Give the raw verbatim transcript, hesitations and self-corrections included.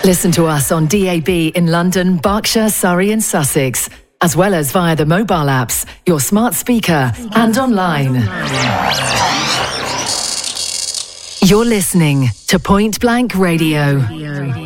Listen to us on D A B in London, Berkshire, Surrey and Sussex, as well as via the mobile apps, your smart speaker and online. You're listening to Point Blank Radio.